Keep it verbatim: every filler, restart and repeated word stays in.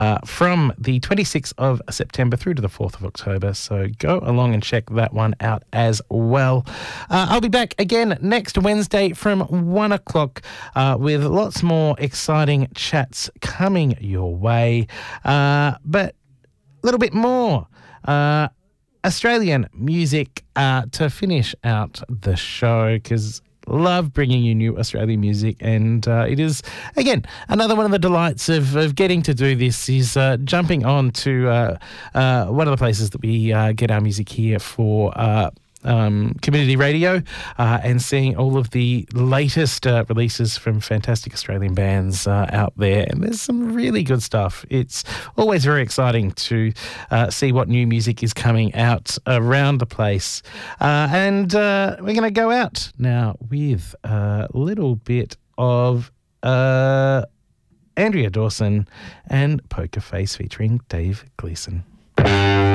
uh, from the twenty-sixth of September through to the fourth of October. So go along and check that one out as well. Uh, I'll be back again next Wednesday from one o'clock uh, with lots more exciting chats coming your way. Uh, but a little bit more uh, Australian music uh, to finish out the show, because love bringing you new Australian music, and uh, it is, again, another one of the delights of, of getting to do this is uh, jumping on to uh, uh, one of the places that we uh, get our music here for uh, um, community radio uh, and seeing all of the latest uh, releases from fantastic Australian bands uh, out there, and there's some really good stuff. It's always very exciting to uh, see what new music is coming out around the place, uh, and uh, we're going to go out now with a little bit of uh, Andrea Dawson and Poker Face featuring Dave Gleeson.